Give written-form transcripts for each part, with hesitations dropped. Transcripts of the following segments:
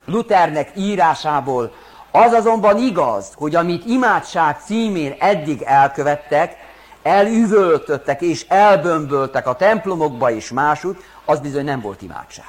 Luthernek írásából. Az azonban igaz, hogy amit imádság címén eddig elkövettek, elüvöltöttek és elbömböltek a templomokba és másút, az bizony nem volt imádság.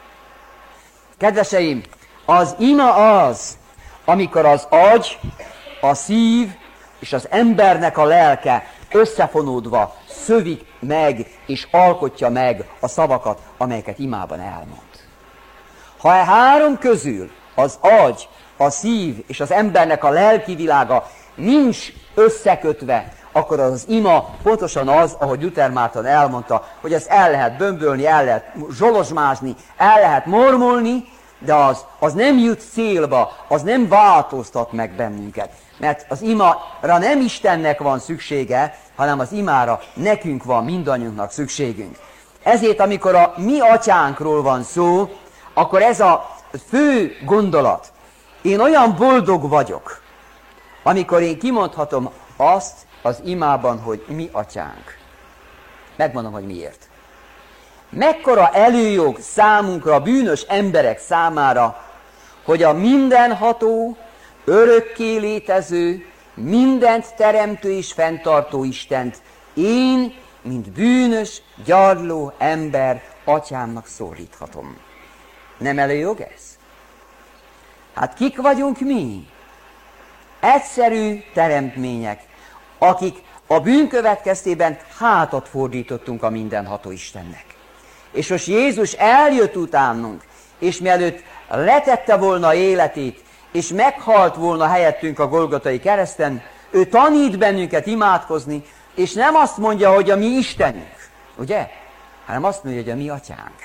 Kedveseim, az ima az, amikor az agy, a szív és az embernek a lelke összefonódva szövik meg és alkotja meg a szavakat, amelyeket imában elmond. Ha e három közül az agy, a szív és az embernek a lelki világa nincs összekötve, akkor az ima pontosan az, ahogy Luther Márton elmondta, hogy ezt el lehet bömbölni, el lehet zsolozsmázni, el lehet mormolni, de az nem jut célba, az nem változtat meg bennünket. Mert az imára nem Istennek van szüksége, hanem az imára nekünk van, mindannyiunknak szükségünk. Ezért, amikor a mi atyánkról van szó, akkor ez a fő gondolat. Én olyan boldog vagyok, amikor én kimondhatom azt az imában, hogy mi atyánk. Megmondom, hogy miért. Mekkora előjog számunkra, bűnös emberek számára, hogy a mindenható, örökké létező, mindent teremtő és fenntartó Istent én, mint bűnös, gyarló ember atyámnak szólíthatom. Nem előjog ez? Hát kik vagyunk mi? Egyszerű teremtmények, akik a bűn következtében hátat fordítottunk a mindenható Istennek. És most Jézus eljött utánunk, és mielőtt letette volna életét, és meghalt volna helyettünk a Golgotai kereszten, ő tanít bennünket imádkozni, és nem azt mondja, hogy a mi Istenünk, ugye? Hanem azt mondja, hogy a mi atyánk.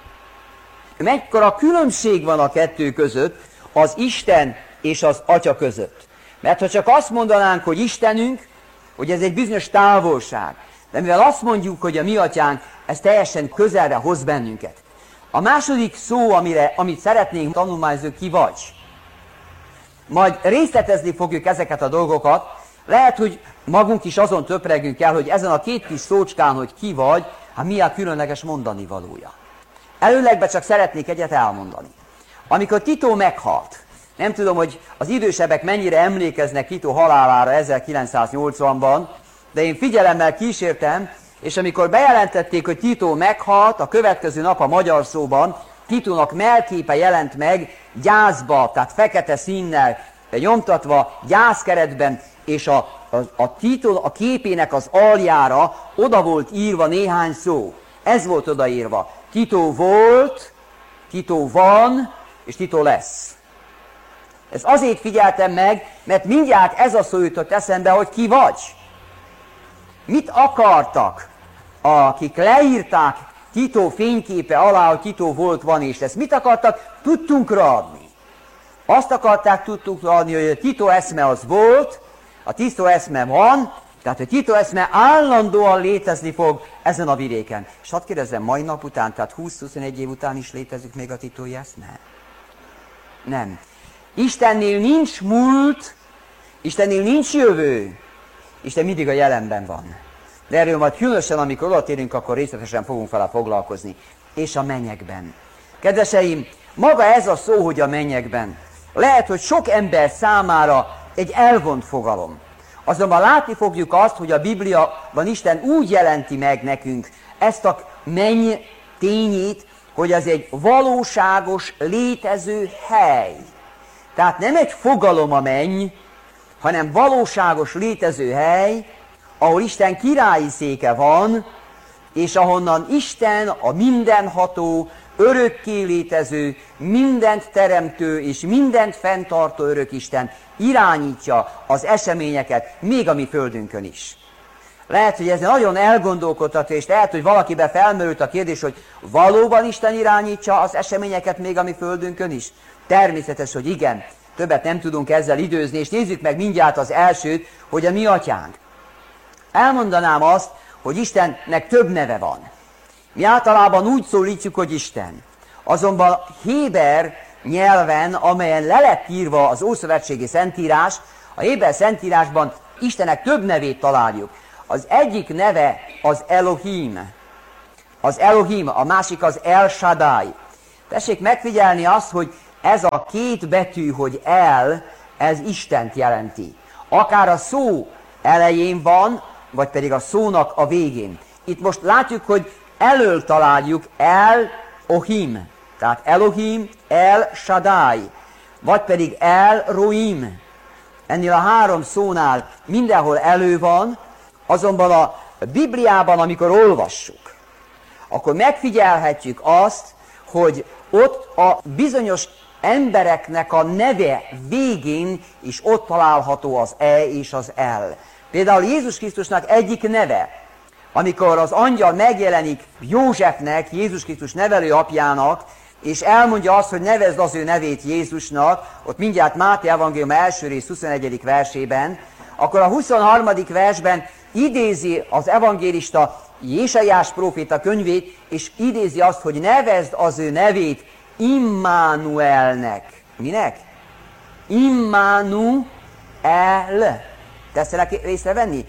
Mekkora különbség van a kettő között, az Isten és az Atya között. Mert ha csak azt mondanánk, hogy Istenünk, hogy ez egy bizonyos távolság, de mivel azt mondjuk, hogy a mi atyánk, ez teljesen közelre hoz bennünket. A második szó, amit szeretnénk tanulmányozni, ki vagy. Majd részletezni fogjuk ezeket a dolgokat. Lehet, hogy magunk is azon töpregünk el, hogy ezen a két kis szócskán, hogy ki vagy, hát mi a különleges mondani valója. Előlegben csak szeretnék egyet elmondani. Amikor Tito meghalt, nem tudom, hogy az idősebbek mennyire emlékeznek Tito halálára 1980-ban, de én figyelemmel kísértem, és amikor bejelentették, hogy Tito meghalt, a következő nap a Magyar Szóban Titónak mellképe jelent meg gyászba, tehát fekete színnel nyomtatva, gyászkeretben, és a Tito a képének az aljára oda volt írva néhány szó. Ez volt odaírva. Tito volt, Tito van, és Tito lesz. Ezt azért figyeltem meg, mert mindjárt ez a szó jutott eszembe, hogy ki vagy. Mit akartak, akik leírták Tito fényképe alá, hogy Tito volt, van és lesz? Mit akartak tudtunkra adni? Azt akarták tudtunkra adni, hogy a Tito eszme az volt, a Tito eszme van, tehát a Tito eszme állandóan létezni fog ezen a vidéken. És hadd kérdezzem, mai nap után, tehát 20-21 év után is létezik még a titói eszme? Nem. Istennél nincs múlt, Istennél nincs jövő, Isten mindig a jelenben van. De erről majd különösen, amikor odatérünk, akkor részletesen fogunk vele foglalkozni. És a mennyekben. Kedveseim, maga ez a szó, hogy a mennyekben, lehet, hogy sok ember számára egy elvont fogalom. Azonban látni fogjuk azt, hogy a Bibliában Isten úgy jelenti meg nekünk ezt a menny tényét, hogy ez egy valóságos, létező hely. Tehát nem egy fogalom a menny, hanem valóságos, létező hely, ahol Isten királyi széke van, és ahonnan Isten a mindenható, örökké létező, mindent teremtő és mindent fenntartó örökisten irányítja az eseményeket, még a mi földünkön is. Lehet, hogy ez nagyon elgondolkodtató, és lehet, hogy valakiben felmerült a kérdés, hogy valóban Isten irányítja az eseményeket még a mi földünkön is? Természetes, hogy igen. Többet nem tudunk ezzel időzni, és nézzük meg mindjárt az elsőt, hogy a mi atyánk. Elmondanám azt, hogy Istennek több neve van. Mi általában úgy szólítjuk, hogy Isten. Azonban héber nyelven, amelyen le lett írva az Ószövetségi Szentírás, a héber Szentírásban Istennek több nevét találjuk. Az egyik neve az Elohim. Az Elohim, a másik az El Shaddai. Tessék megfigyelni azt, hogy ez a két betű, hogy el, ez Istent jelenti. Akár a szó elején van, vagy pedig a szónak a végén. Itt most látjuk, hogy elől találjuk El-Ohim, tehát Elohim, El-Shaddai, vagy pedig El-Roim. Ennél a három szónál mindenhol elő van, azonban a Bibliában, amikor olvassuk, akkor megfigyelhetjük azt, hogy ott a bizonyos embereknek a neve végén is ott található az E és az L. Például Jézus Krisztusnak egyik neve, amikor az angyal megjelenik Józsefnek, Jézus Krisztus nevelő apjának, és elmondja azt, hogy nevezd az ő nevét Jézusnak, ott mindjárt Máté evangélium első rész 21. versében, akkor a 23. versben idézi az evangélista Jésaiás próféta könyvét, és idézi azt, hogy nevezd az ő nevét Immanuelnek. Minek? Immanuel. Tetszenek észrevenni?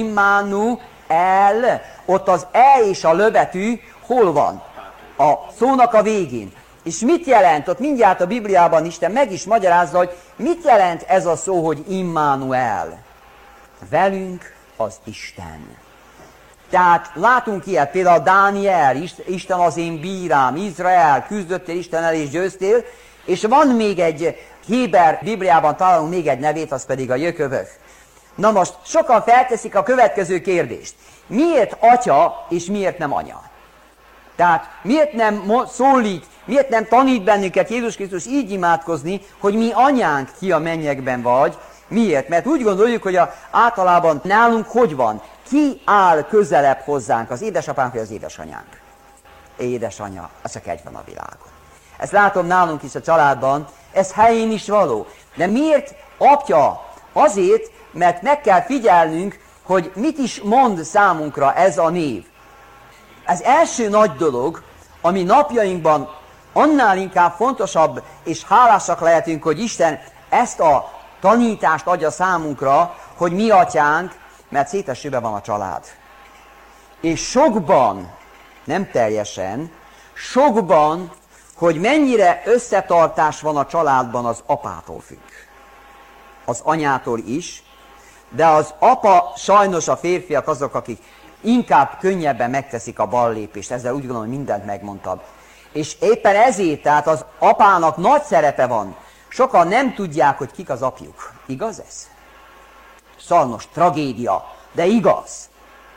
Immanuel. Ott az E és a L betű hol van? A szónak a végén. És mit jelent? Ott mindjárt a Bibliában Isten meg is magyarázza, hogy mit jelent ez a szó, hogy Immanuel. Velünk az Isten. Tehát látunk ilyet, például Dániel, Isten az én bírám, Izrael, küzdöttél Istennel és győztél, és van még egy héber Bibliában találunk még egy nevét, az pedig a Jökövök. Na most sokan felteszik a következő kérdést. Miért atya és miért nem anya? Tehát miért nem szólít, miért nem tanít bennünket Jézus Krisztus így imádkozni, hogy mi anyánk, ki a mennyekben vagy? Miért? Mert úgy gondoljuk, hogy általában nálunk hogy van? Ki áll közelebb hozzánk, az édesapánk vagy az édesanyánk? Édesanya, az csak egy van a világon. Ezt látom nálunk is a családban, ez helyén is való. De miért apja? Azért, mert meg kell figyelnünk, hogy mit is mond számunkra ez a név. Ez első nagy dolog, ami napjainkban annál inkább fontosabb, és hálásak lehetünk, hogy Isten ezt a tanítást adja számunkra, hogy mi atyánk, mert szétesőben van a család. És sokban, nem teljesen, sokban, hogy mennyire összetartás van a családban, az apától függ. Az anyától is, de az apa, sajnos a férfiak azok, akik inkább könnyebben megteszik a ballépést, ezzel úgy gondolom, hogy mindent megmondtam. És éppen ezért, tehát az apának nagy szerepe van. Sokan nem tudják, hogy kik az apjuk. Igaz ez? Sajnos tragédia, de igaz.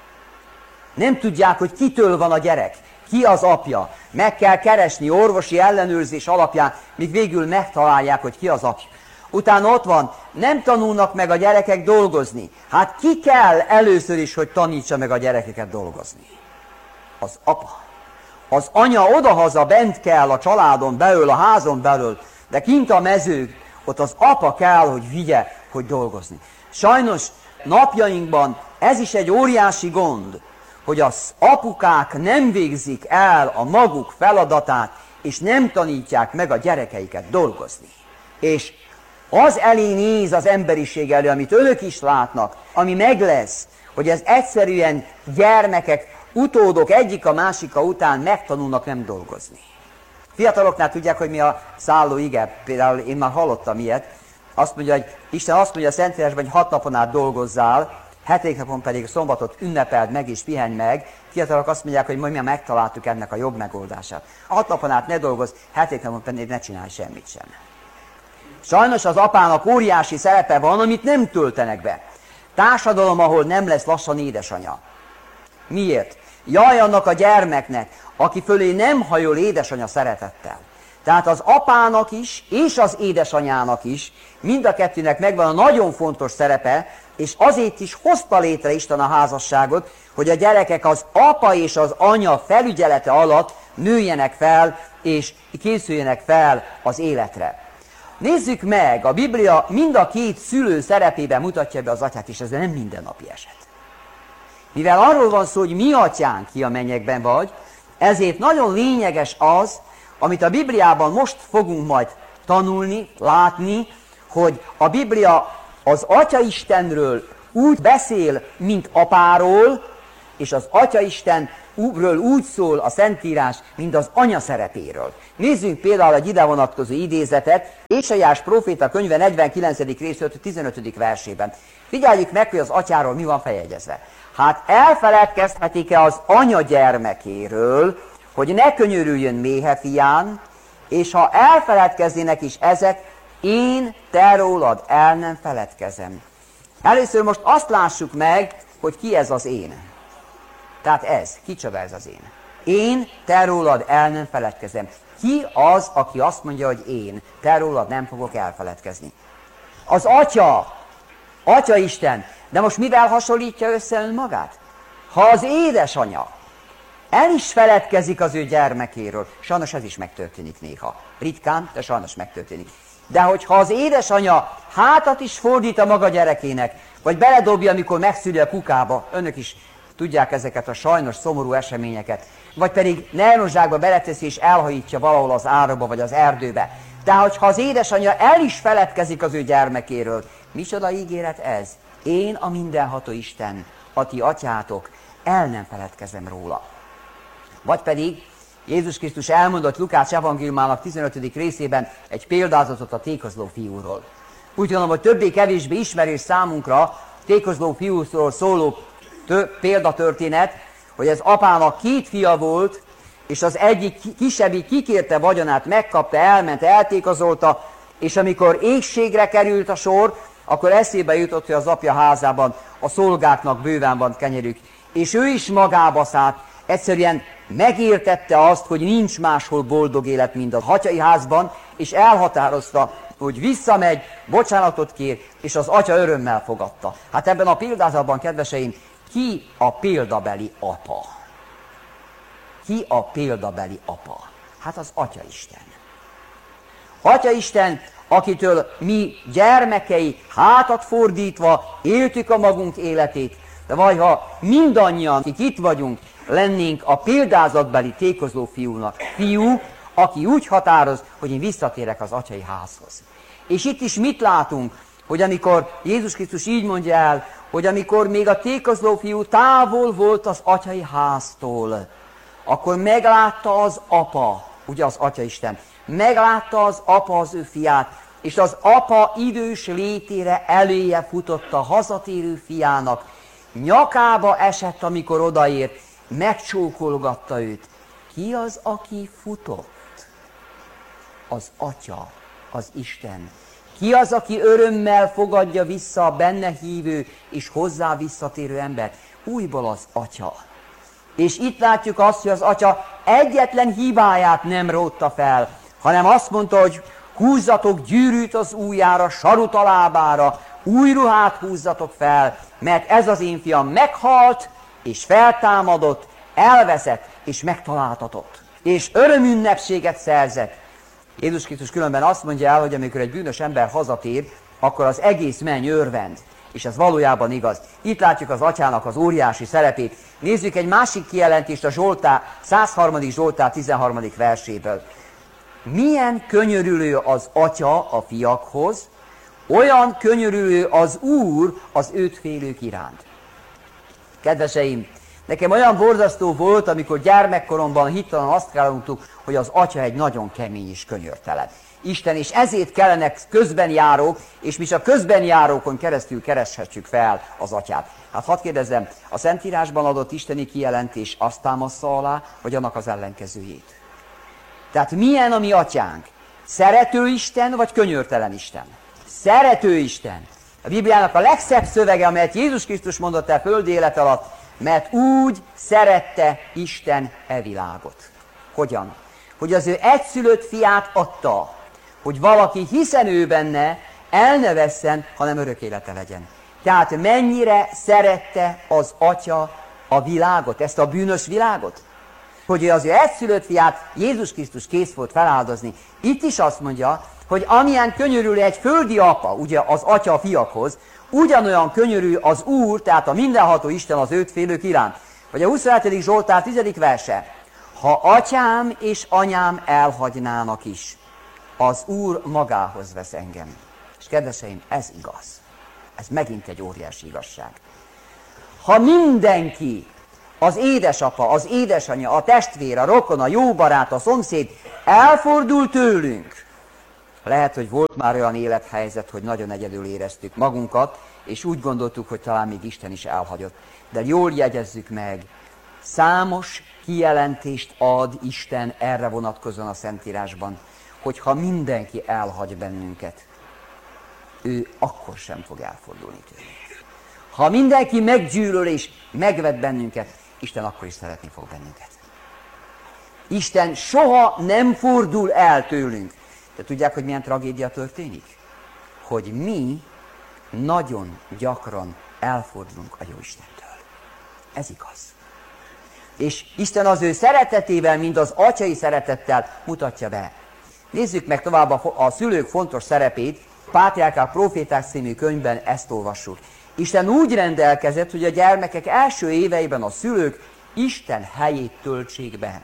Nem tudják, hogy kitől van a gyerek, ki az apja. Meg kell keresni orvosi ellenőrzés alapján, míg végül megtalálják, hogy ki az apja. Utána ott van, nem tanulnak meg a gyerekek dolgozni. Hát ki kell először is, hogy tanítsa meg a gyerekeket dolgozni? Az apa. Az anya odahaza bent kell a családon belül, a házon belül, de kint a mezők, ott az apa kell, hogy vigye, hogy dolgozni. Sajnos napjainkban ez is egy óriási gond, hogy az apukák nem végzik el a maguk feladatát, és nem tanítják meg a gyerekeiket dolgozni. És az elé néz az emberiség elő, amit önök is látnak, ami meg lesz, hogy ez egyszerűen gyermekek, utódok egyik a másika után megtanulnak nem dolgozni. Fiataloknál tudják, hogy mi a szálló ige, például én már hallottam ilyet. Azt mondja, hogy Isten azt mondja a Szentírásban, hogy 6 napon át dolgozzál, 7. napon pedig a szombatot ünnepeld meg és pihenj meg. Fiatalok azt mondják, hogy mi megtaláltuk ennek a jobb megoldását. 6 napon át ne dolgozz, 7. napon pedig ne csinálj semmit sem. Sajnos az apának óriási szerepe van, amit nem töltenek be. Társadalom, ahol nem lesz lassan édesanya. Miért? Jaj annak a gyermeknek, aki fölé nem hajol édesanya szeretettel. Tehát az apának is, és az édesanyának is, mind a kettőnek megvan a nagyon fontos szerepe, és azért is hozta létre Isten a házasságot, hogy a gyerekek az apa és az anya felügyelete alatt nőjenek fel, és készüljenek fel az életre. Nézzük meg, a Biblia mind a két szülő szerepében mutatja be az atyát, és ez nem mindennapi eset. Mivel arról van szó, hogy mi atyánk, ki a mennyekben vagy, ezért nagyon lényeges az, amit a Bibliában most fogunk majd tanulni, látni, hogy a Biblia az Atyaistenről úgy beszél, mint apáról, és az Atyaisten úgy szól a Szentírás, mint az anya szerepéről. Nézzünk például egy ide vonatkozó idézetet, Ézsaiás próféta könyve 49. rész 15. versében. Figyeljük meg, hogy az atyáról mi van feljegyezve. Hát elfeledkezhetik-e az anya gyermekéről, hogy ne könyörüljön méhe fián, és ha elfeledkeznének is ezek, én te rólad el nem feledkezem. Először most azt lássuk meg, hogy ki ez az én. Tehát ez, kicsoda ez az én. Én te rólad el nem feledkezem. Ki az, aki azt mondja, hogy én te rólad nem fogok elfeledkezni? Az Atya, Atya Isten. De most mivel hasonlítja össze önmagát? Ha az édesanya el is feledkezik az ő gyermekéről, sajnos ez is megtörténik néha. Ritkán, de sajnos megtörténik. De hogyha az édesanya hátat is fordít a maga gyerekének, vagy beledobja, amikor megszüli a kukába, önök is tudják ezeket a sajnos szomorú eseményeket, vagy pedig nejlonzsákba beleteszi és elhajítja valahol az árokba vagy az erdőbe. De hogyha az édesanyja el is feledkezik az ő gyermekéről, micsoda ígéret ez? Én a mindenható Isten, a ti atyátok, el nem feledkezem róla. Vagy pedig Jézus Krisztus elmondott Lukács evangéliumának 15. részében egy példázatot a tékozló fiúról. Úgy gondolom, hogy többé-kevésbé ismerős számunkra tékozló fiúról szóló példatörténet, hogy ez apának 2 fia volt, és az egyik kisebbik kikérte vagyonát, megkapta, elment, eltékozolta, és amikor éhségre került a sor, akkor eszébe jutott, hogy az apja házában a szolgáknak bőven van kenyerük. És ő is magába szállt, egyszerűen megértette azt, hogy nincs máshol boldog élet, mint az atyai házban, és elhatározta, hogy visszamegy, bocsánatot kér, és az atya örömmel fogadta. Hát ebben a példázatban, kedveseim, ki a példabeli apa? Ki a példabeli apa? Hát az Atya Isten. Atya Isten, akitől mi gyermekei hátat fordítva éltük a magunk életét, de vagy ha mindannyian, akik itt vagyunk, lennénk a példázatbeli tékozló fiú, aki úgy határoz, hogy én visszatérek az atyai házhoz. És itt is mit látunk, hogy amikor Jézus Krisztus így mondja el, hogy amikor még a tékozló fiú távol volt az atyai háztól, akkor meglátta az apa, ugye az Atya Isten, meglátta az apa az ő fiát, és az apa idős létére eléje futott a hazatérő fiának, nyakába esett, amikor odaért, megcsókolgatta őt. Ki az, aki futott? Az Atya, az Isten. Ki az, aki örömmel fogadja vissza a benne hívő és hozzá visszatérő embert? Újból az Atya. És itt látjuk azt, hogy az Atya egyetlen hibáját nem rótta fel, hanem azt mondta, hogy húzzatok gyűrűt az ujjára, sarut a lábára, új ruhát húzzatok fel, mert ez az én fiam meghalt, és feltámadott, elveszett, és megtaláltatott. És örömünnepséget szerzett. Jézus Krisztus különben azt mondja el, hogy amikor egy bűnös ember hazatér, akkor az egész menny örvend. És ez valójában igaz. Itt látjuk az Atyának az óriási szerepét. Nézzük egy másik kijelentést a Zsoltár, 103. Zsoltár 13. verséből. Milyen könyörülő az Atya a fiakhoz, olyan könyörülő az Úr az őt félők iránt. Kedveseim, nekem olyan borzasztó volt, amikor gyermekkoromban hittalan azt kellett, hogy az Atya egy nagyon kemény és könyörtelen Isten, és ezért kellene közbenjárók, és mi csak közbenjárókon keresztül kereshetjük fel az Atyát. Hát hadd kérdezzem, a Szentírásban adott isteni kijelentés azt támaszza alá, vagy annak az ellenkezőjét? Tehát milyen a mi Atyánk? Szerető Isten, vagy könyörtelen Isten? Szerető Isten. A Bibliának a legszebb szövege, amelyet Jézus Krisztus mondott el földi élet alatt, mert úgy szerette Isten e világot. Hogyan? Hogy az ő egyszülött fiát adta, hogy valaki hiszen ő benne, el ne vesszen, hanem örök élete legyen. Tehát mennyire szerette az Atya a világot, ezt a bűnös világot? Hogy az ő egyszülött fiát Jézus Krisztus kész volt feláldozni. Itt is azt mondja, hogy amilyen könyörül egy földi apa, ugye az Atya a fiakhoz, ugyanolyan könyörű az Úr, tehát a mindenható Isten az őt félők iránt. Vagy a 27. Zsoltár 10. verse. Ha atyám és anyám elhagynának is, az Úr magához vesz engem. És kedveseim, ez igaz. Ez megint egy óriási igazság. Ha mindenki az édesapa, az édesanyja, a testvér, a rokon, a jó barát, a szomszéd elfordul tőlünk. Lehet, hogy volt már olyan élethelyzet, hogy nagyon egyedül éreztük magunkat, és úgy gondoltuk, hogy talán még Isten is elhagyott. De jól jegyezzük meg, számos kijelentést ad Isten erre vonatkozóan a Szentírásban, hogy ha mindenki elhagy bennünket, ő akkor sem fog elfordulni tőlünk. Ha mindenki meggyűlöl és megvet bennünket, Isten akkor is szeretni fog bennünket. Isten soha nem fordul el tőlünk. De tudják, hogy milyen tragédia történik? Hogy mi nagyon gyakran elfordulunk a Jóistentől. Ez igaz. És Isten az ő szeretetével, mint az atyai szeretettel mutatja be. Nézzük meg tovább a szülők fontos szerepét. Pátriárkák, Proféták című könyvben ezt olvassuk. Isten úgy rendelkezett, hogy a gyermekek első éveiben a szülők Isten helyét töltsék be.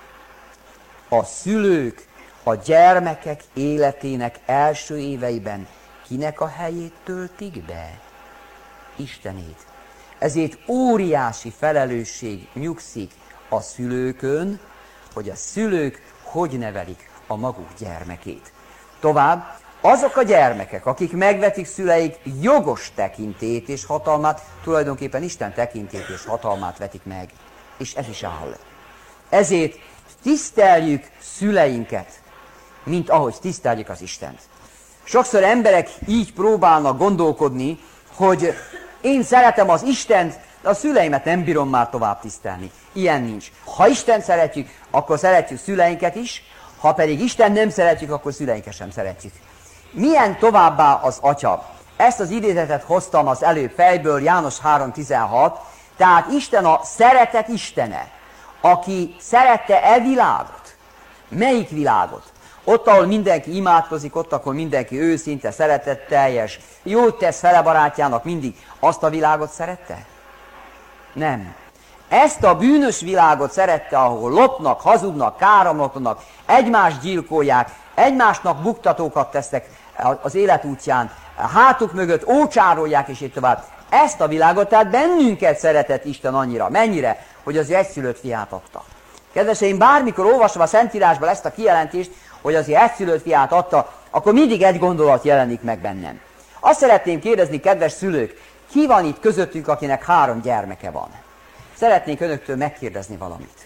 A szülők a gyermekek életének első éveiben kinek a helyét töltik be? Istenét. Ezért óriási felelősség nyugszik a szülőkön, hogy a szülők hogy nevelik a maguk gyermekét. Tovább, azok a gyermekek, akik megvetik szüleik jogos tekintét és hatalmát, tulajdonképpen Isten tekintét és hatalmát vetik meg. És ez is áll. Ezért tiszteljük szüleinket, mint ahogy tiszteljük az Istent. Sokszor emberek így próbálnak gondolkodni, hogy én szeretem az Istent, de a szüleimet nem bírom már tovább tisztelni. Ilyen nincs. Ha Istent szeretjük, akkor szeretjük szüleinket is, ha pedig Isten nem szeretjük, akkor szüleinket sem szeretjük. Milyen továbbá az atya? Ezt az idézetet hoztam az előbb fejből, János 3.16, tehát Isten a szeretet Istene, aki szerette e világot. Melyik világot? Ott, ahol mindenki imádkozik, ott, ahol mindenki őszinte, szeretetteljes, jót tesz fele barátjának, mindig azt a világot szerette? Nem. Ezt a bűnös világot szerette, ahol lopnak, hazudnak, káromlotnak, egymást gyilkolják, egymásnak buktatókat tesznek az életútján, hátuk mögött ócsárolják, és így tovább. Ezt a világot, tehát bennünket szeretett Isten annyira. Mennyire? Hogy az egyszülött fiát adta. Kedveseim, bármikor olvasom a Szentírásban ezt a kijelentést, hogy az egyszülött fiát adta, akkor mindig egy gondolat jelenik meg bennem. Azt szeretném kérdezni, kedves szülők, ki van itt közöttünk, akinek 3 gyermeke van? Szeretnék önöktől megkérdezni valamit.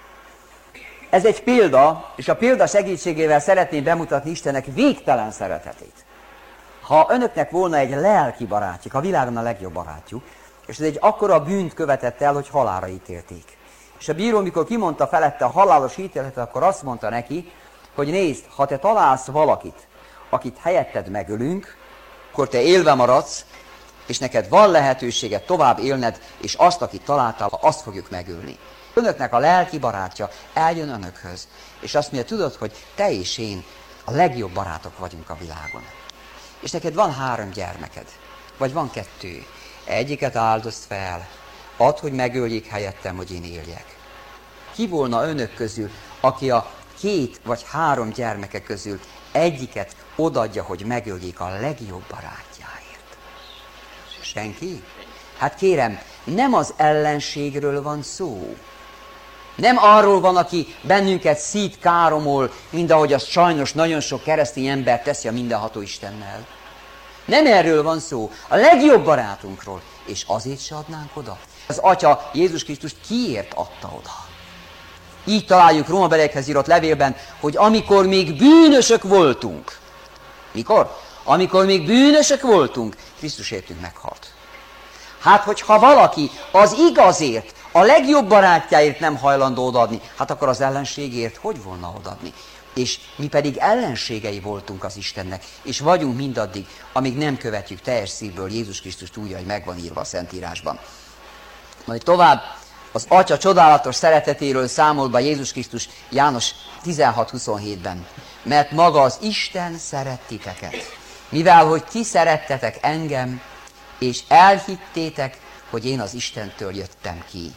Ez egy példa, és a példa segítségével szeretném bemutatni Istennek végtelen szeretetét. Ha önöknek volna egy lelki barátjuk, a világon a legjobb barátjuk, és ez egy akkora bűnt követett el, hogy halálra ítélték. És a bíró, mikor kimondta felette a halálos ítéletet, akkor azt mondta neki, hogy nézd, ha te találsz valakit, akit helyetted megölünk, akkor te élve maradsz, és neked van lehetőséged tovább élned, és azt, akit találtál, azt fogjuk megölni. Önöknek a lelki barátja eljön önökhöz, és azt mondja, tudod, hogy te és én a legjobb barátok vagyunk a világon. És neked van 3 gyermeked, vagy van 2. Egyiket áldozd fel, add, hogy megöljék helyettem, hogy én éljek. Ki volna önök közül, aki a 2 vagy 3 gyermeke közül egyiket odaadja, hogy megöljék a legjobb barátjáért? Senki? Hát kérem, nem az ellenségről van szó. Nem arról van, aki bennünket szít, káromol, mint ahogy az sajnos nagyon sok keresztény ember teszi a mindenható Istennel. Nem erről van szó, a legjobb barátunkról, és azért se adnánk oda. Az Atya Jézus Krisztust kiért adta oda? Így találjuk Rómabeliekhez írott levélben, hogy amikor még bűnösök voltunk, mikor? Amikor még bűnösök voltunk, Krisztus értünk meghalt. Hát, hogyha valaki az igazért, a legjobb barátjáért nem hajlandó odaadni, hát akkor az ellenségért hogy volna odaadni? És mi pedig ellenségei voltunk az Istennek, és vagyunk mindaddig, amíg nem követjük teljes szívből Jézus Krisztust úgy, ahogy megvan írva a Szentírásban. Majd tovább az Atya csodálatos szeretetéről számol be Jézus Krisztus János 16:27-ben. Mert maga az Isten szeret titeket, mivel hogy ti szerettetek engem, és elhittétek, hogy én az Istentől jöttem ki.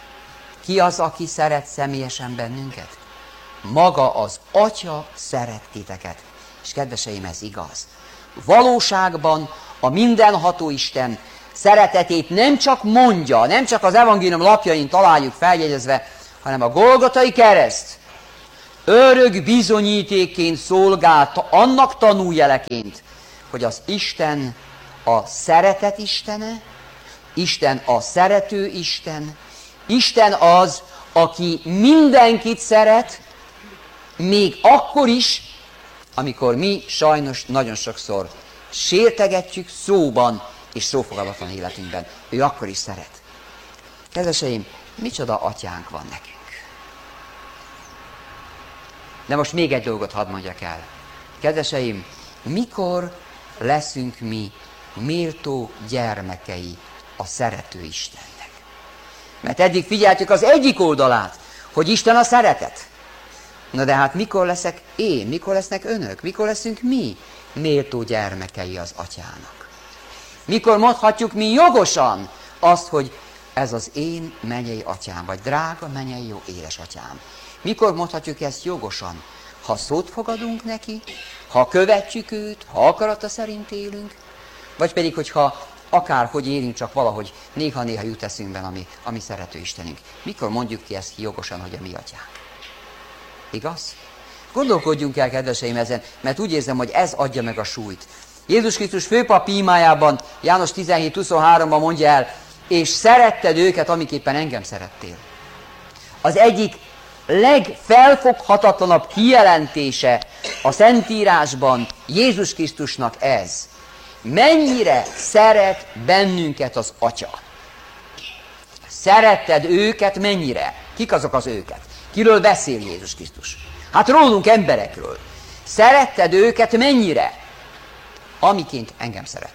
Ki az, aki szeret személyesen bennünket? Maga az Atya szeret titeket. És kedveseim, ez igaz. Valóságban a mindenható Isten szeretetét nem csak mondja, nem csak az evangélium lapjain találjuk feljegyezve, hanem a Golgotai kereszt örök bizonyítékként szolgált, annak tanújeleként, hogy az Isten a szeretet Istene, Isten a szerető Isten, Isten az, aki mindenkit szeret, még akkor is, amikor mi sajnos nagyon sokszor sértegetjük szóban és szófogadatlan életünkben. Ő akkor is szeret. Kedveseim, micsoda atyánk van nekünk. De most még egy dolgot hadd mondjak el. Kedveseim, mikor leszünk mi méltó gyermekei a szerető Istennek? Mert eddig figyeltük az egyik oldalát, hogy Isten a szeretet. Na de hát mikor leszek én, mikor lesznek önök, mikor leszünk mi méltó gyermekei az atyának? Mikor mondhatjuk mi jogosan azt, hogy ez az én mennyei atyám, vagy drága mennyei jó édesatyám? Mikor mondhatjuk ezt jogosan? Ha szót fogadunk neki, ha követjük őt, ha akarata szerint élünk, vagy pedig, hogyha akárhogy élünk, csak valahogy néha-néha jut eszünkben a mi szerető Istenünk. Mikor mondjuk ki ezt jogosan, hogy a mi atyánk? Igaz? Gondolkodjunk el, kedveseim, ezen, mert úgy érzem, hogy ez adja meg a súlyt. Jézus Krisztus főpap ímájában, János 17:23-ban mondja el, és szeretted őket, amiképpen engem szerettél. Az egyik legfelfoghatatlanabb kijelentése a Szentírásban Jézus Krisztusnak ez. Mennyire szeret bennünket az Atya? Szeretted őket mennyire? Kik azok az őket? Kiről beszél Jézus Krisztus? Hát rólunk, emberekről. Szeretted őket mennyire? Amiként engem szerettél.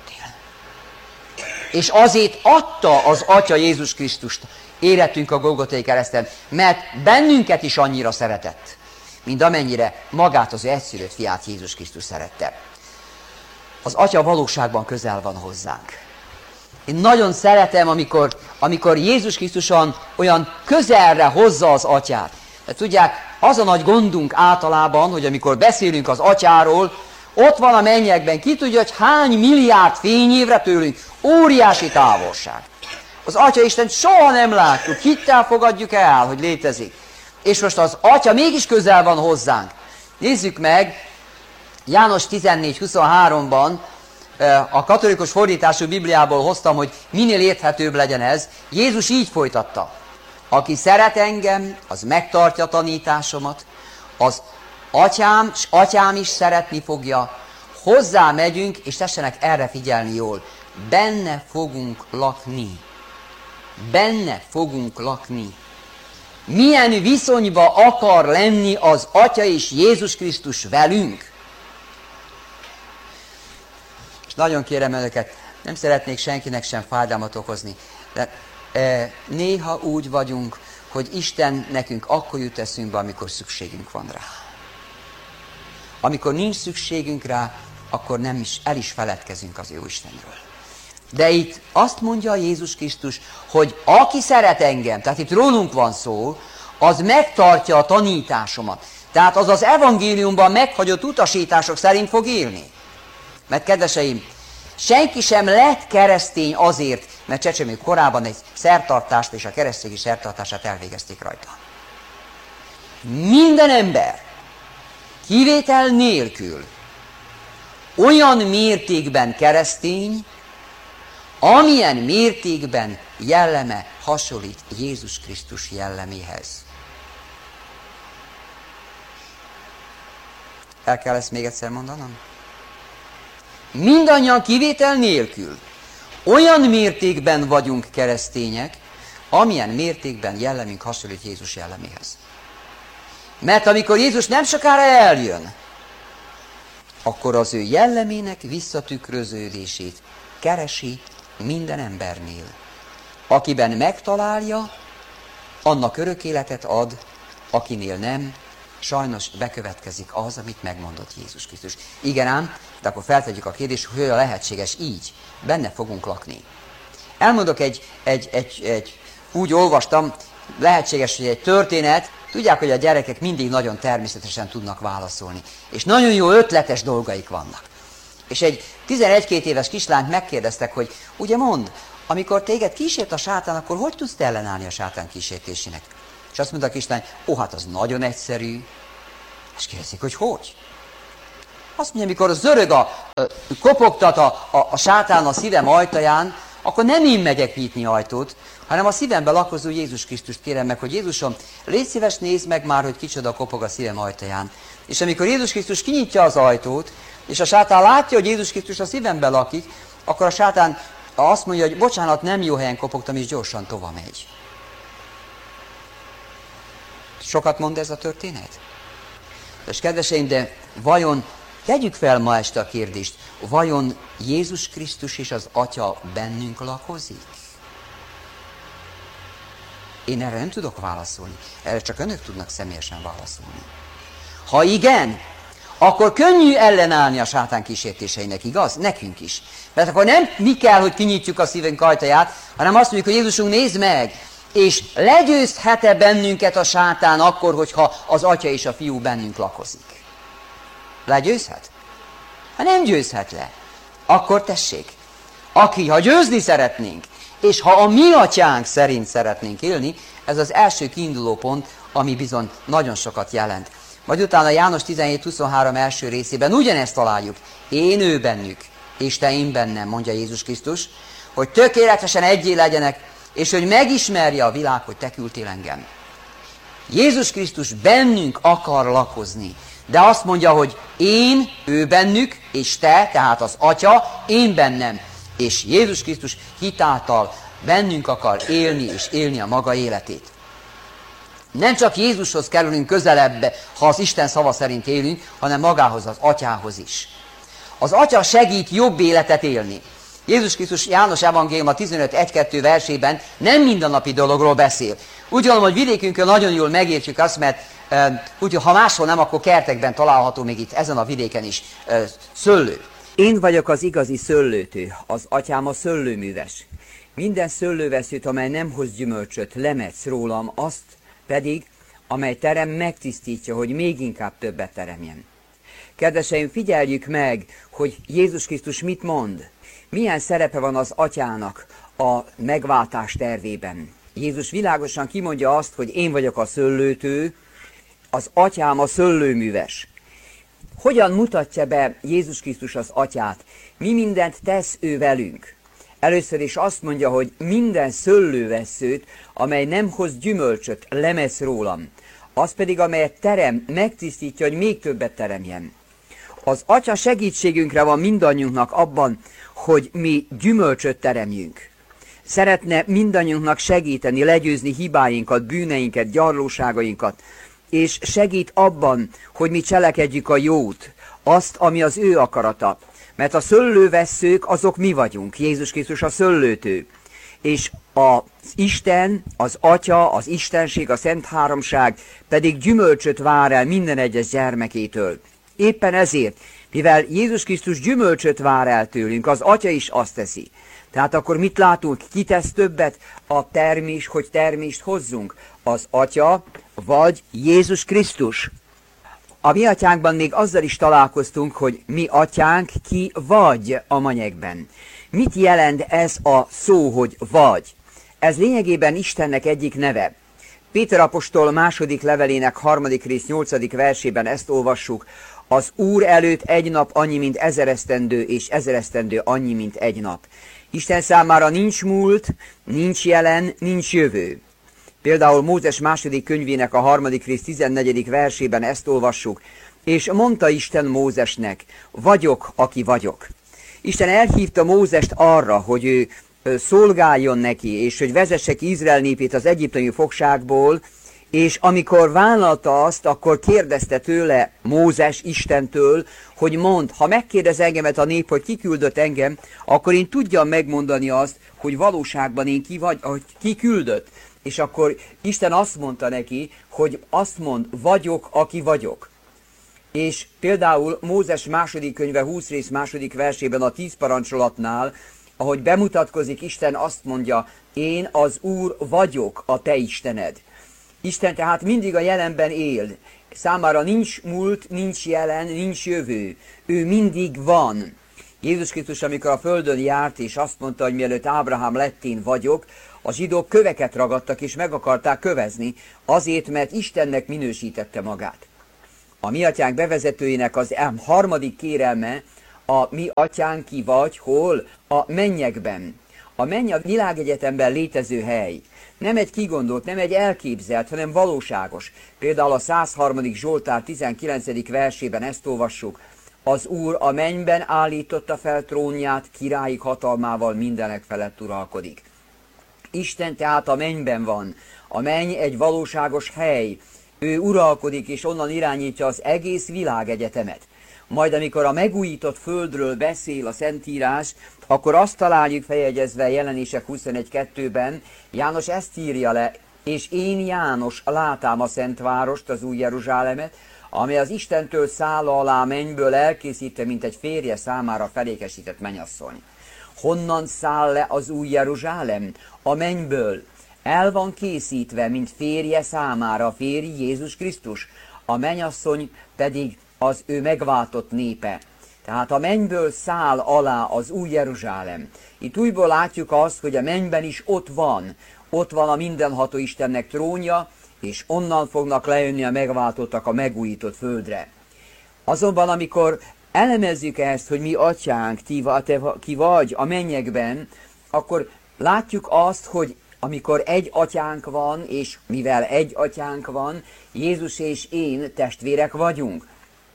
És azért adta az Atya Jézus Krisztust életünk a Golgotai kereszten, mert bennünket is annyira szeretett, mint amennyire magát az ő egyszülött fiát Jézus Krisztus szerette. Az Atya valóságban közel van hozzánk. Én nagyon szeretem, amikor Jézus Krisztus olyan közelre hozza az Atyát. De tudják, az a nagy gondunk általában, hogy amikor beszélünk az Atyáról, ott van a mennyekben, ki tudja, hogy hány milliárd fényévre tőlünk, óriási távolság. Az Atya Istent soha nem látjuk, hittel fogadjuk el, hogy létezik. És most az Atya mégis közel van hozzánk. Nézzük meg, János 14:23-ban, a katolikus fordítású Bibliából hoztam, hogy minél érthetőbb legyen ez. Jézus így folytatta. Aki szeret engem, az megtartja tanításomat, az atyám is szeretni fogja, hozzá megyünk, és tessenek erre figyelni jól, benne fogunk lakni. Benne fogunk lakni. Milyen viszonyba akar lenni az Atya és Jézus Krisztus velünk? És nagyon kérem önöket, nem szeretnék senkinek sem fájdalmat okozni, de néha úgy vagyunk, hogy Isten nekünk akkor jut eszünkbe, amikor szükségünk van rá. Amikor nincs szükségünk rá, akkor el is feledkezünk az jó Istenről. De itt azt mondja Jézus Krisztus, hogy aki szeret engem, tehát itt rólunk van szó, az megtartja a tanításomat. Tehát az az evangéliumban meghagyott utasítások szerint fog élni. Mert kedveseim, senki sem lett keresztény azért, mert csecsemő korában egy szertartást és a keresztségi szertartását elvégezték rajta. Minden ember, kivétel nélkül, olyan mértékben keresztény, amilyen mértékben jelleme hasonlít Jézus Krisztus jelleméhez. El kell ezt még egyszer mondanom? Mindannyian kivétel nélkül olyan mértékben vagyunk keresztények, amilyen mértékben jellemünk hasonlít Jézus jelleméhez. Mert amikor Jézus nem sokára eljön, akkor az ő jellemének visszatükröződését keresi minden embernél. Akiben megtalálja, annak örök életet ad, akinél nem, sajnos bekövetkezik az, amit megmondott Jézus Krisztus. Igen ám, de akkor feltegyük a kérdést, hogy olyan lehetséges így. Benne fogunk lakni. Elmondok úgy olvastam, lehetséges, hogy egy történet, tudják, hogy a gyerekek mindig nagyon természetesen tudnak válaszolni. És nagyon jó ötletes dolgaik vannak. És egy 11-2 éves kislányt megkérdeztek, hogy ugye mondd, amikor téged kísért a sátán, akkor hogy tudsz te ellenállni a sátán kísértésének? És azt mondta Isten, hát az nagyon egyszerű. És kérdezik, hogy hogy? Azt mondja, amikor zörög kopogtat a sátán a szívem ajtaján, akkor nem én megyek nyitni ajtót, hanem a szívembe lakozó Jézus Krisztust kérem meg, hogy Jézusom, légy szíves, nézd meg már, hogy kicsoda kopog a szívem ajtaján. És amikor Jézus Krisztus kinyitja az ajtót, és a sátán látja, hogy Jézus Krisztus a szívembe lakik, akkor a sátán azt mondja, hogy bocsánat, nem jó helyen kopogtam, és gyorsan tovább megy. Sokat mond ez a történet? És kedveseim, de vajon, tegyük fel ma este a kérdést, vajon Jézus Krisztus és az Atya bennünk lakozik? Én erre nem tudok válaszolni. Erre csak önök tudnak személyesen válaszolni. Ha igen, akkor könnyű ellenállni a sátán kísértéseinek, igaz? Nekünk is. Mert akkor nem mi kell, hogy kinyitjuk a szívünk ajtaját, hanem azt mondjuk, hogy Jézusunk, nézd meg, és legyőzhet-e bennünket a sátán akkor, hogyha az Atya és a Fiú bennünk lakozik? Legyőzhet? Ha nem győzhet le, akkor tessék, ha győzni szeretnénk, és ha a mi atyánk szerint szeretnénk élni, ez az első kiinduló pont, ami bizony nagyon sokat jelent. Majd utána János 17:23 első részében ugyanezt találjuk. Én ő bennük, és te én bennem, mondja Jézus Krisztus, hogy tökéletesen egyé legyenek, és hogy megismerje a világ, hogy te küldtél engem. Jézus Krisztus bennünk akar lakozni, de azt mondja, hogy én, ő bennük, és te, tehát az Atya, én bennem. És Jézus Krisztus hitáltal bennünk akar élni, és élni a maga életét. Nem csak Jézushoz kerülünk közelebb, ha az Isten szava szerint élünk, hanem magához, az Atyához is. Az Atya segít jobb életet élni. Jézus Krisztus János Evangélium a 15:1-2 versében nem mindennapi dologról beszél. Úgy gondolom, hogy vidékünkön nagyon jól megértjük azt, mert úgyhogy ha máshol nem, akkor kertekben található még itt ezen a vidéken is szőlő. Én vagyok az igazi szőlőtő, az Atyám a szőlőműves. Minden szőlőveszőt, amely nem hoz gyümölcsöt, lemetsz rólam, azt pedig, amely terem, megtisztítja, hogy még inkább többet teremjen. Kedveseim, figyeljük meg, hogy Jézus Krisztus mit mond. Milyen szerepe van az Atyának a megváltás tervében. Jézus világosan kimondja azt, hogy én vagyok a szőlőtő, az Atyám a szőlőműves. Hogyan mutatja be Jézus Krisztus az Atyát? Mi mindent tesz ő velünk? Először is azt mondja, hogy minden szőlővesszőt, amely nem hoz gyümölcsöt, lemesz rólam. Az pedig, amelyet terem, megtisztítja, hogy még többet teremjen. Az Atya segítségünkre van mindannyiunknak abban, hogy mi gyümölcsöt teremjünk. Szeretne mindannyiunknak segíteni, legyőzni hibáinkat, bűneinket, gyarlóságainkat, és segít abban, hogy mi cselekedjük a jót, azt, ami az ő akarata. Mert a szőlővesszők, azok mi vagyunk, Jézus Krisztus a szőlőtő. És az Isten, az Atya, az Istenség, a Szent Háromság pedig gyümölcsöt vár el minden egyes gyermekétől. Éppen ezért, mivel Jézus Krisztus gyümölcsöt vár el tőlünk, az Atya is azt teszi. Tehát akkor mit látunk? Ki tesz többet a termés, hogy termést hozzunk? Az Atya vagy Jézus Krisztus. A mi atyánkban még azzal is találkoztunk, hogy mi atyánk ki vagy a mennyekben. Mit jelent ez a szó, hogy vagy? Ez lényegében Istennek egyik neve. Péter apostol második levelének 3. rész 8. versében ezt olvassuk. Az Úr előtt egy nap annyi, mint 1000 esztendő, és 1000 esztendő annyi, mint egy nap. Isten számára nincs múlt, nincs jelen, nincs jövő. Például Mózes második könyvének a 3. rész 14. versében ezt olvassuk. És mondta Isten Mózesnek, vagyok, aki vagyok. Isten elhívta Mózest arra, hogy ő szolgáljon neki, és hogy vezesse ki Izrael népét az egyiptomi fogságból, és amikor vállalta azt, akkor kérdezte tőle Mózes Istentől, hogy mondd, ha megkérdez engemet a nép, hogy ki küldött engem, akkor én tudjam megmondani azt, hogy valóságban én ki küldött. És akkor Isten azt mondta neki, hogy azt mond, vagyok, aki vagyok. És például Mózes második könyve 20 rész második versében a 10 parancsolatnál, ahogy bemutatkozik, Isten azt mondja, én az Úr vagyok, a te Istened. Isten tehát mindig a jelenben él. Számára nincs múlt, nincs jelen, nincs jövő. Ő mindig van. Jézus Krisztus, amikor a földön járt, és azt mondta, hogy mielőtt Ábrahám lett, én vagyok, a zsidók köveket ragadtak, és meg akarták kövezni, azért, mert Istennek minősítette magát. A mi atyánk bevezetőjének az harmadik kérelme, a mi atyánk ki vagy, hol? A mennyekben. A menny a világegyetemben létező hely. Nem egy kigondolt, nem egy elképzelt, hanem valóságos. Például a 103. Zsoltár 19. versében ezt olvassuk. Az Úr a mennyben állította fel trónját, királyi hatalmával mindenek felett uralkodik. Isten tehát a mennyben van. A menny egy valóságos hely. Ő uralkodik, és onnan irányítja az egész világegyetemet. Majd amikor a megújított földről beszél a Szentírás, akkor azt találjuk feljegyezve Jelenések 21.2-ben, János ezt írja le, és én János látám a Szentvárost, az új Jeruzsálemet, amely az Istentől száll alá mennyből elkészítve, mint egy férje számára felékesített mennyasszony. Honnan száll le az új Jeruzsálem? A mennyből. El van készítve, mint férje számára, a férj Jézus Krisztus. A mennyasszony pedig az ő megváltott népe. Tehát a mennyből száll alá az új Jeruzsálem. Itt újból látjuk azt, hogy a mennyben is ott van a mindenható Istennek trónja, és onnan fognak lejönni a megváltottak a megújított földre. Azonban, amikor elemezzük ezt, hogy mi atyánk, te ki vagy a mennyekben, akkor látjuk azt, hogy amikor egy atyánk van, és mivel egy atyánk van, Jézus és én testvérek vagyunk.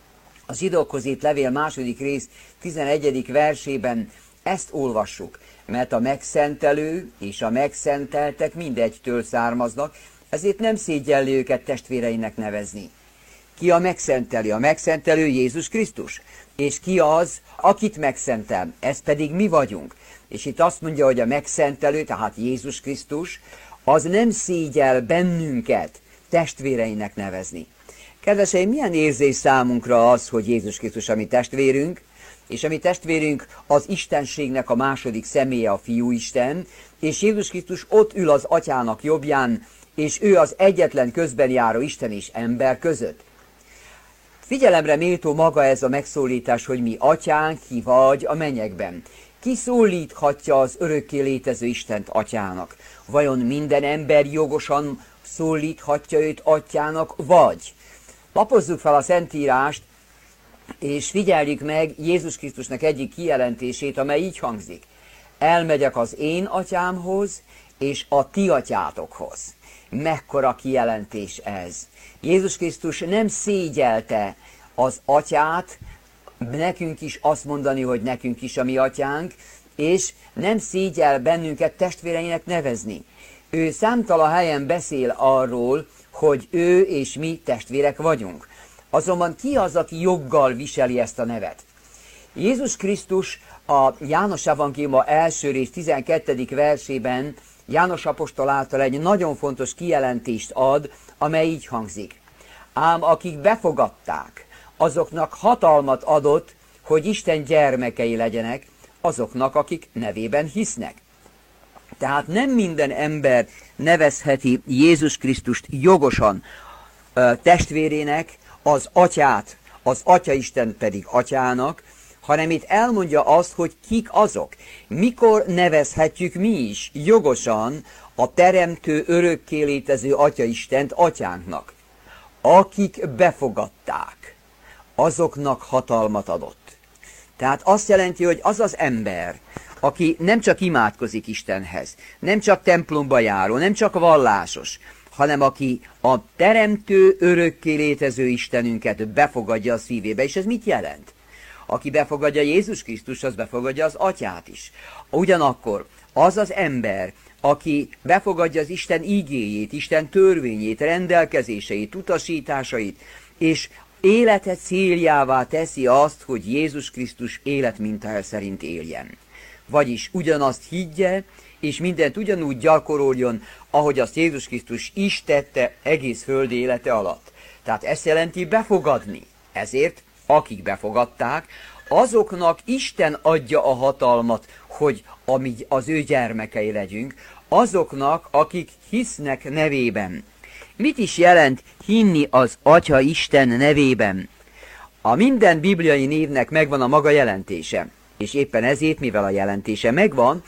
A zsidókhoz írt levél 2. rész 11. versében ezt olvassuk, mert a megszentelő és a megszenteltek mindegytől származnak, ezért nem szégyelli őket testvéreinek nevezni. Ki a megszentelő? A megszentelő Jézus Krisztus. És ki az, akit megszentel? Ez pedig mi vagyunk. És itt azt mondja, hogy a megszentelő, tehát Jézus Krisztus, az nem szégyel bennünket testvéreinek nevezni. Kedveseim, milyen érzés számunkra az, hogy Jézus Krisztus a mi testvérünk, és a mi testvérünk az Istenségnek a második személye, a Fiúisten, és Jézus Krisztus ott ül az Atyának jobbján, és ő az egyetlen közbenjáró Isten és ember között. Figyelemre méltó maga ez a megszólítás, hogy mi atyánk, ki vagy a mennyekben. Ki szólíthatja az örökké létező Istent atyának? Vajon minden ember jogosan szólíthatja őt atyának, vagy? Lapozzuk fel a Szentírást, és figyeljük meg Jézus Krisztusnak egyik kijelentését, amely így hangzik. Elmegyek az én atyámhoz, és a ti atyátokhoz. Mekkora kijelentés ez! Jézus Krisztus nem szégyelte az atyát, nekünk is azt mondani, hogy nekünk is a mi atyánk, és nem szégyel bennünket testvéreinek nevezni. Ő számtalan helyen beszél arról, hogy ő és mi testvérek vagyunk. Azonban ki az, aki joggal viseli ezt a nevet? Jézus Krisztus a János evangéliuma első rész 12. versében János apostol által egy nagyon fontos kijelentést ad, amely így hangzik. Ám akik befogadták, azoknak hatalmat adott, hogy Isten gyermekei legyenek, azoknak, akik nevében hisznek. Tehát nem minden ember nevezheti Jézus Krisztust jogosan testvérének, az atyát, az Atyaisten pedig atyának, hanem itt elmondja azt, hogy kik azok. Mikor nevezhetjük mi is jogosan a teremtő, örökké létező Atyaistent atyánknak? Akik befogadták, azoknak hatalmat adott. Tehát azt jelenti, hogy az az ember, aki nem csak imádkozik Istenhez, nem csak templomba járó, nem csak vallásos, hanem aki a teremtő, örökké létező Istenünket befogadja a szívébe. És ez mit jelent? Aki befogadja Jézus Krisztus, az befogadja az atyát is. Ugyanakkor az az ember, aki befogadja az Isten ígéjét, Isten törvényét, rendelkezéseit, utasításait, és élete céljává teszi azt, hogy Jézus Krisztus életmintája szerint éljen. Vagyis ugyanazt higgye, és mindent ugyanúgy gyakoroljon, ahogy azt Jézus Krisztus is tette egész földi élete alatt. Tehát ezt jelenti befogadni. Ezért, akik befogadták, azoknak Isten adja a hatalmat, hogy az ő gyermekei legyünk, azoknak, akik hisznek nevében. Mit is jelent hinni az Atya Isten nevében? A minden bibliai névnek megvan a maga jelentése. És éppen ezért, mivel a jelentése megvan,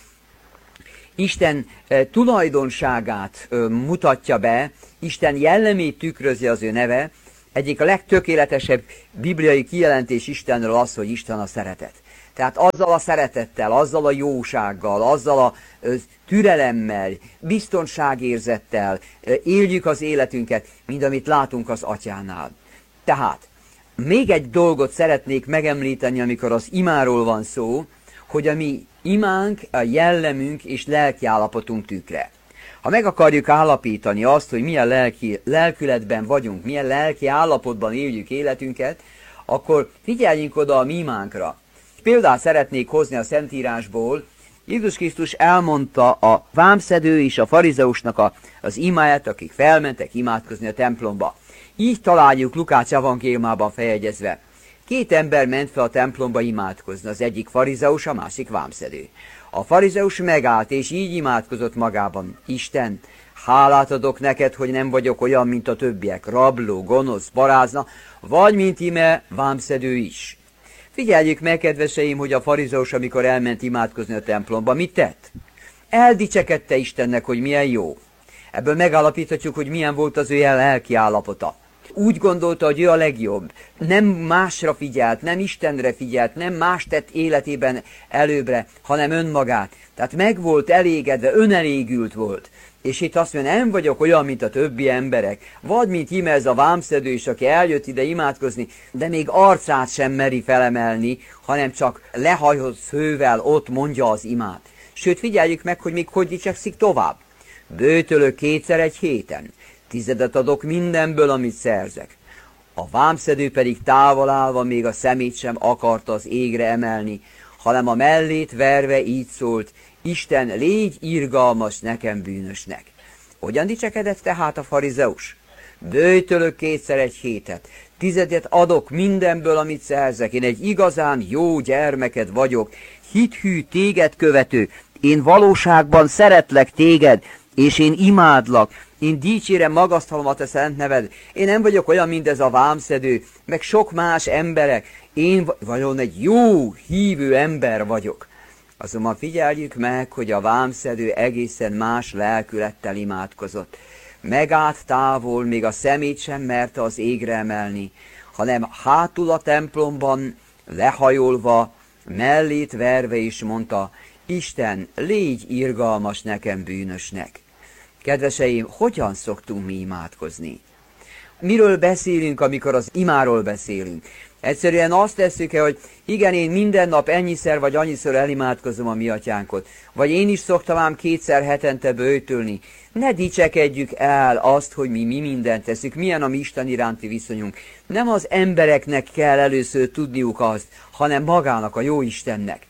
Isten tulajdonságát mutatja be, Isten jellemét tükrözi az ő neve. Egyik a legtökéletesebb bibliai kijelentés Istenről az, hogy Isten a szeretet. Tehát azzal a szeretettel, azzal a jósággal, azzal a türelemmel, biztonságérzettel éljük az életünket, mint amit látunk az Atyánál. Tehát még egy dolgot szeretnék megemlíteni, amikor az imáról van szó, hogy a mi imánk, a jellemünk és lelkiállapotunk tükre. Ha meg akarjuk állapítani azt, hogy milyen lelkületben vagyunk, milyen lelki állapotban éljük életünket, akkor figyeljünk oda a mi imánkra. Példát szeretnék hozni a Szentírásból. Jézus Krisztus elmondta a vámszedő és a farizeusnak az imáját, akik felmentek imádkozni a templomba. Így találjuk Lukács evangéliumában feljegyezve. 2 ember ment fel a templomba imádkozni, az egyik farizeus, a másik vámszedő. A farizeus megállt, és így imádkozott magában. Isten, hálát adok neked, hogy nem vagyok olyan, mint a többiek, rabló, gonosz, parázna, vagy mint íme vámszedő is. Figyeljük meg, kedveseim, hogy a farizeus, amikor elment imádkozni a templomba, mit tett? Eldicsekedte Istennek, hogy milyen jó. Ebből megállapíthatjuk, hogy milyen volt az ő lelki állapota. Úgy gondolta, hogy ő a legjobb. Nem másra figyelt, nem Istenre figyelt, nem más tett életében előbbre, hanem önmagát. Tehát meg volt elégedve, önelégült volt. És itt azt mondja, nem vagyok olyan, mint a többi emberek. Vagy mint íme ez a vámszedő is, aki eljött ide imádkozni, de még arcát sem meri felemelni, hanem csak lehajolt fővel ott mondja az imát. Sőt, figyeljük meg, hogy még hogy dicsekszik tovább. Böjtölök 2-szer egy héten. 10 adok mindenből, amit szerzek. A vámszedő pedig távol állva még a szemét sem akarta az égre emelni, hanem a mellét verve így szólt, Isten, légy irgalmas nekem bűnösnek. Hogyan dicsekedett tehát a farizeus? Böjtölök 2-szer egy hétet, 10 adok mindenből, amit szerzek, én egy igazán jó gyermeked vagyok, hithű téged követő, én valóságban szeretlek téged, és én imádlak, én dicsérem, magasztalom a te szent neved. Én nem vagyok olyan, mint ez a vámszedő, meg sok más emberek. Én vajon egy jó, hívő ember vagyok. Azonban figyeljük meg, hogy a vámszedő egészen más lelkülettel imádkozott. Megállt távol, még a szemét sem merte az égre emelni, hanem hátul a templomban, lehajolva, mellét verve is mondta, Isten, légy irgalmas nekem bűnösnek. Kedveseim, hogyan szoktunk mi imádkozni? Miről beszélünk, amikor az imáról beszélünk? Egyszerűen azt tesszük hogy igen, én minden nap ennyiszer vagy annyiszor elimádkozom a mi atyánkot, vagy én is szoktam ám 2-szer hetente böjtölni. Ne dicsekedjük el azt, hogy mi mindent teszünk, milyen a mi Isten iránti viszonyunk. Nem az embereknek kell először tudniuk azt, hanem magának, a jó Istennek.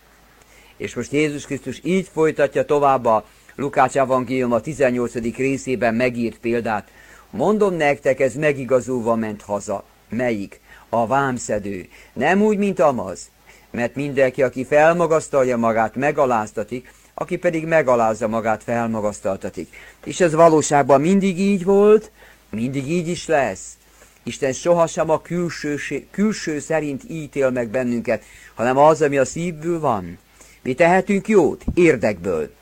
És most Jézus Krisztus így folytatja tovább a Lukács evangélium a 18. részében megírt példát. Mondom nektek, ez megigazulva ment haza. Melyik? A vámszedő. Nem úgy, mint Amaz. Mert mindenki, aki felmagasztalja magát, megaláztatik, aki pedig megalázza magát, felmagasztaltatik. És ez valóságban mindig így volt, mindig így is lesz. Isten sohasem a külső szerint ítél meg bennünket, hanem az, ami a szívből van. Mi tehetünk jót? Érdekből.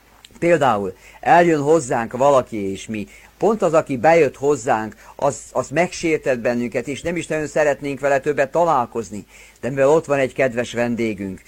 Például eljön hozzánk valaki, és mi, pont az, aki bejött hozzánk, az megsértett bennünket, és nem is nagyon szeretnénk vele többet találkozni. De mivel ott van egy kedves vendégünk,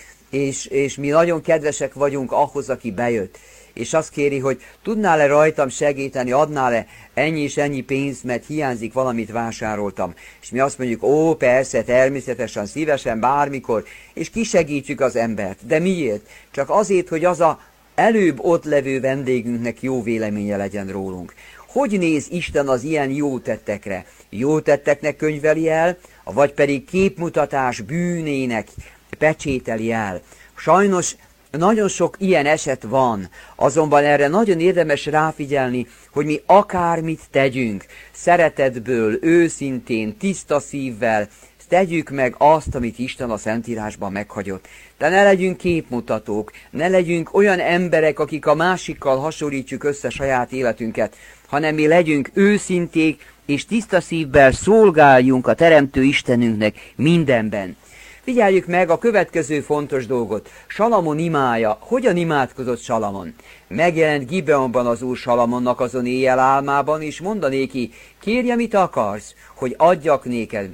és mi nagyon kedvesek vagyunk ahhoz, aki bejött, és azt kéri, hogy tudnál-e rajtam segíteni, adnál-e ennyi és ennyi pénzt, mert hiányzik, valamit vásároltam. És mi azt mondjuk, ó, persze, természetesen, szívesen, bármikor, és kisegítjük az embert. De miért? Csak azért, hogy az a előbb ott levő vendégünknek jó véleménye legyen rólunk. Hogy néz Isten az ilyen jó tettekre? Jó tetteknek könyveli el, vagy pedig képmutatás bűnének pecsételi el? Sajnos nagyon sok ilyen eset van, azonban erre nagyon érdemes ráfigyelni, hogy mi akármit tegyünk, szeretetből, őszintén, tiszta szívvel, tegyük meg azt, amit Isten a Szentírásban meghagyott. De ne legyünk képmutatók, ne legyünk olyan emberek, akik a másikkal hasonlítjuk össze saját életünket, hanem mi legyünk őszinték, és tiszta szívvel szolgáljunk a Teremtő Istenünknek mindenben. Figyeljük meg a következő fontos dolgot. Salamon imája. Hogyan imádkozott Salamon? Megjelent Gibeonban az Úr Salamonnak azon éjjel álmában, és mondanéki, kérje, mit akarsz, hogy adjak néked.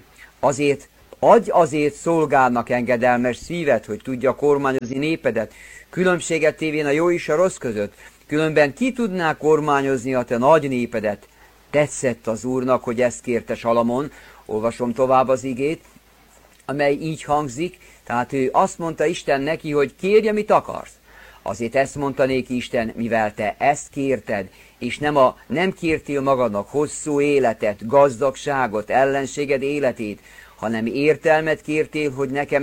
Adj azért szolgálnak engedelmes szívet, hogy tudja kormányozni népedet, különbséget tévén a jó és a rossz között. Különben ki tudná kormányozni a te nagy népedet? Tetszett az Úrnak, hogy ezt kérte Salamon. Olvasom tovább az igét, amely így hangzik, tehát ő azt mondta Isten neki, hogy kérje, mit akarsz. Azért ezt mondta néki Isten, mivel te ezt kérted, és nem kértél magadnak hosszú életet, gazdagságot, ellenséged életét, hanem értelmet kértél, hogy nekem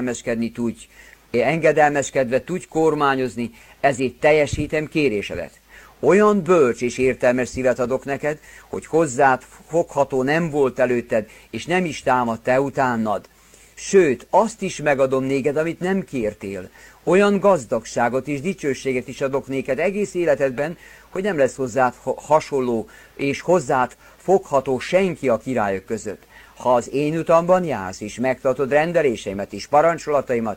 engedelmeskedve tudj kormányozni, ezért teljesítem kérésedet. Olyan bölcs és értelmes szívet adok neked, hogy hozzád fogható nem volt előtted, és nem is támadt te utánad. Sőt, azt is megadom néked, amit nem kértél. Olyan gazdagságot és dicsőséget is adok néked egész életedben, hogy nem lesz hozzád hasonló és hozzád fogható senki a királyok között. Ha az én utamban jársz, és megtartod rendeléseimet és parancsolataimat,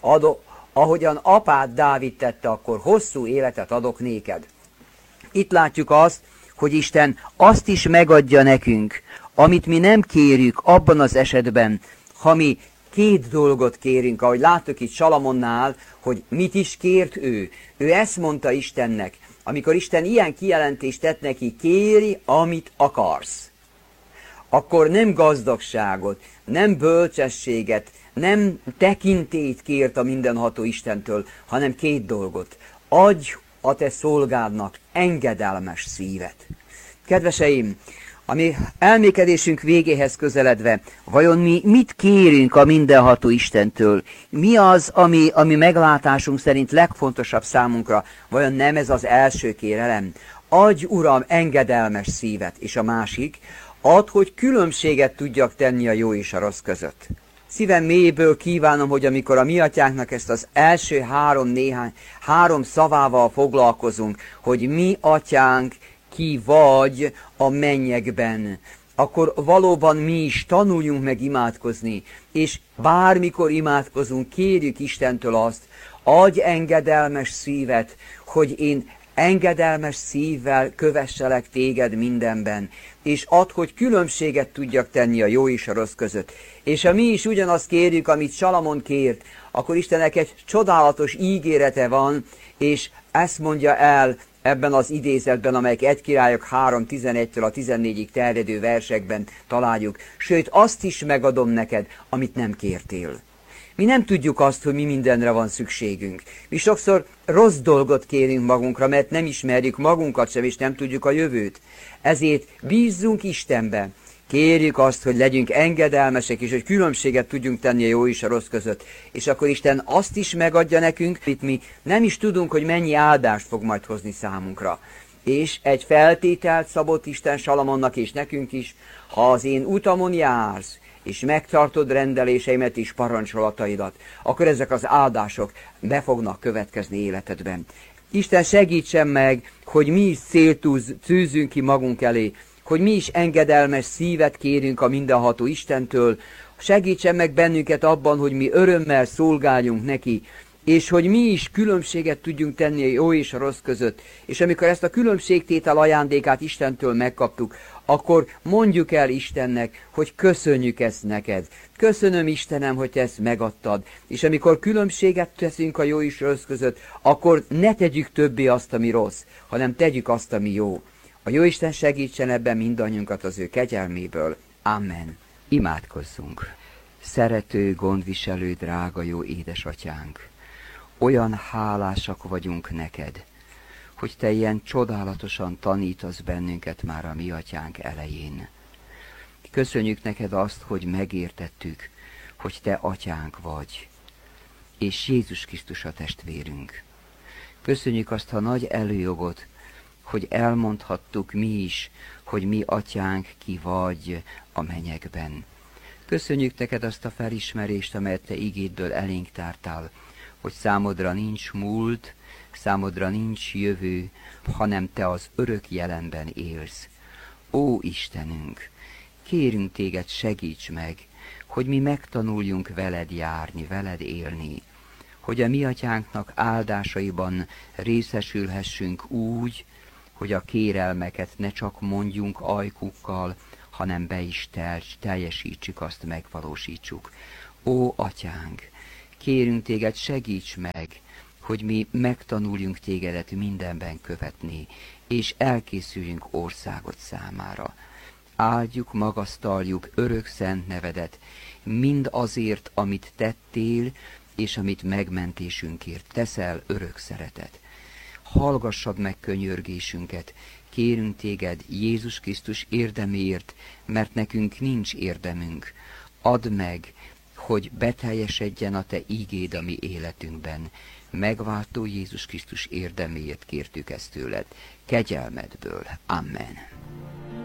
ahogyan apád Dávid tette, akkor hosszú életet adok néked. Itt látjuk azt, hogy Isten azt is megadja nekünk, amit mi nem kérjük abban az esetben, ha mi két dolgot kérünk, ahogy láttuk itt Salamonnál, hogy mit is kért ő. Ő ezt mondta Istennek, amikor Isten ilyen kijelentést tett neki, kéri, amit akarsz. Akkor nem gazdagságot, nem bölcsességet, nem tekintélyt kért a mindenható Istentől, hanem két dolgot. Adj a te szolgádnak engedelmes szívet. Kedveseim, a mi elmékedésünk végéhez közeledve, vajon mi mit kérünk a mindenható Istentől? Mi az, ami meglátásunk szerint legfontosabb számunkra? Vajon nem ez az első kérelem? Adj, Uram, engedelmes szívet. És a másik, add, hogy különbséget tudjak tenni a jó és a rossz között. Szívem mélyéből kívánom, hogy amikor a mi atyánknak ezt az első három szavával foglalkozunk, hogy mi atyánk, ki vagy a mennyekben, akkor valóban mi is tanuljunk meg imádkozni, és bármikor imádkozunk, kérjük Istentől azt, adj engedelmes szívet, hogy én engedelmes szívvel kövesselek téged mindenben, és add, hogy különbséget tudjak tenni a jó és a rossz között. És ha mi is ugyanazt kérjük, amit Salamon kért, akkor Istennek egy csodálatos ígérete van, és ezt mondja el ebben az idézetben, amelyek 1 Királyok 3.11-től a 14-ig terjedő versekben találjuk. Sőt, azt is megadom neked, amit nem kértél. Mi nem tudjuk azt, hogy mi mindenre van szükségünk. Mi sokszor rossz dolgot kérünk magunkra, mert nem ismerjük magunkat sem, és nem tudjuk a jövőt. Ezért bízzunk Istenbe. Kérjük azt, hogy legyünk engedelmesek, és hogy különbséget tudjunk tenni a jó és a rossz között. És akkor Isten azt is megadja nekünk, amit mi nem is tudunk, hogy mennyi áldást fog majd hozni számunkra. És egy feltételt szabott Isten Salamonnak és nekünk is, ha az én utamon jársz, és megtartod rendeléseimet és parancsolataidat, akkor ezek az áldások be fognak következni életedben. Isten segítsen meg, hogy mi is célt tűzünk ki magunk elé, hogy mi is engedelmes szívet kérünk a mindenható Istentől, segítsen meg bennünket abban, hogy mi örömmel szolgáljunk neki, és hogy mi is különbséget tudjunk tenni a jó és a rossz között. És amikor ezt a különbségtétel ajándékát Istentől megkaptuk, akkor mondjuk el Istennek, hogy köszönjük ezt neked. Köszönöm, Istenem, hogy te ezt megadtad. És amikor különbséget teszünk a jó és a rossz között, akkor ne tegyük többé azt, ami rossz, hanem tegyük azt, ami jó. A Jóisten segítsen ebben mindannyiunkat az ő kegyelméből. Amen. Imádkozzunk. Szerető, gondviselő, drága jó édesatyánk, olyan hálásak vagyunk neked, hogy te ilyen csodálatosan tanítasz bennünket már a mi atyánk elején. Köszönjük neked azt, hogy megértettük, hogy te atyánk vagy, és Jézus Krisztus a testvérünk. Köszönjük azt a nagy előjogot, hogy elmondhattuk mi is, hogy mi atyánk ki vagy a mennyekben. Köszönjük neked azt a felismerést, amelyet te igédből elénk tártál, hogy számodra nincs múlt, számodra nincs jövő, hanem te az örök jelenben élsz. Ó Istenünk, kérünk téged, segíts meg, hogy mi megtanuljunk veled járni, veled élni, hogy a mi atyánknak áldásaiban részesülhessünk úgy, hogy a kérelmeket ne csak mondjunk ajkukkal, hanem be is teljesítsük, azt megvalósítsuk. Ó, atyánk, kérünk téged, segíts meg, hogy mi megtanuljunk tégedet mindenben követni, és elkészüljünk országot számára. Áldjuk, magasztaljuk örök szent nevedet, mind azért, amit tettél, és amit megmentésünkért teszel, örök szeretet. Hallgassad meg könyörgésünket, kérünk téged Jézus Krisztus érdeméért, mert nekünk nincs érdemünk. Add meg, hogy beteljesedjen a te ígéd a mi életünkben. Megváltó Jézus Krisztus érdeméért kértük ezt tőled, kegyelmedből. Amen.